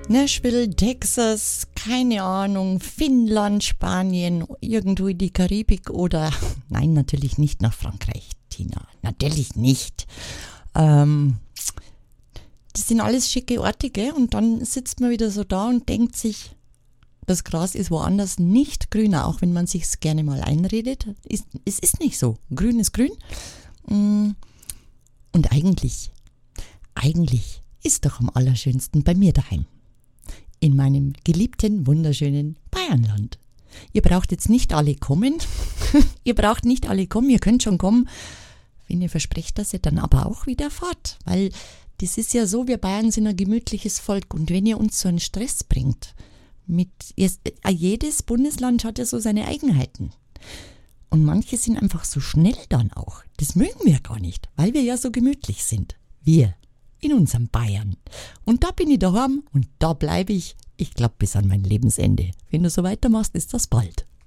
Nashville, Texas, keine Ahnung, Finnland, Spanien, irgendwo in die Karibik oder, nein, natürlich nicht nach Frankreich, Tina, natürlich nicht. Das sind alles schicke Orte, gell? Und dann sitzt man wieder so da und denkt sich, das Gras ist woanders nicht grüner, auch wenn man sich's gerne mal einredet. Es ist nicht so. Grün ist grün. Und eigentlich ist doch am allerschönsten bei mir daheim. In meinem geliebten, wunderschönen Bayernland. Ihr braucht jetzt nicht alle kommen. Ihr könnt schon kommen. Wenn ihr versprecht, dass ihr dann aber auch wieder fahrt. Weil das ist ja so, wir Bayern sind ein gemütliches Volk. Und wenn ihr uns so einen Stress bringt, jedes Bundesland hat ja so seine Eigenheiten. Und manche sind einfach so schnell dann auch. Das mögen wir gar nicht, weil wir ja so gemütlich sind. Wir in unserem Bayern. Und da bin ich daheim und da bleibe ich. Ich glaube bis an mein Lebensende. Wenn du so weitermachst, ist das bald.